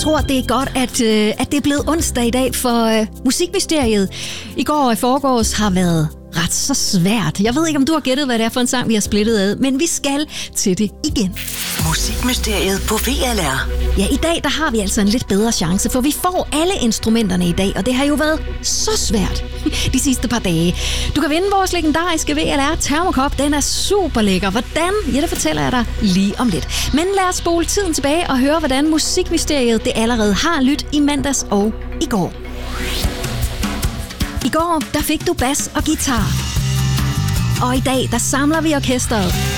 tror, det er godt, at det er blevet onsdag i dag, for Musikmysteriet i går og i forgårs har været ret så svært. Jeg ved ikke, om du har gættet, hvad det er for en sang, vi har splittet ad, men vi skal til det igen. Musikmysteriet på VLR. Ja, i dag der har vi altså en lidt bedre chance, for vi får alle instrumenterne i dag, og det har jo været så svært de sidste par dage. Du kan vinde vores legendariske VLR Thermokop. Den er super lækker. Hvordan? Ja, det fortæller jeg dig lige om lidt. Men lad os spole tiden tilbage og høre, hvordan Musikmysteriet det allerede har lyttet i mandags og i går. I går, der fik du bas og guitar. Og i dag, der samler vi orkestret.